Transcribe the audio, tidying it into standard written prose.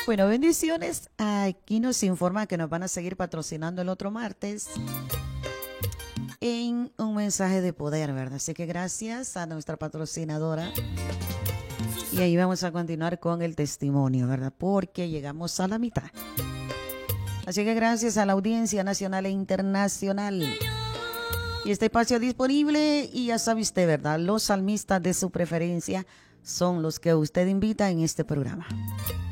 Bueno, bendiciones. Aquí nos informa que nos van a seguir patrocinando el otro martes en un mensaje de poder, ¿verdad? Así que gracias a nuestra patrocinadora. Y ahí vamos a continuar con el testimonio, ¿verdad? Porque llegamos a la mitad. Así que gracias a la audiencia nacional e internacional. Y este espacio disponible, y ya sabe usted, ¿verdad? Los salmistas de su preferencia son los que usted invita en este programa.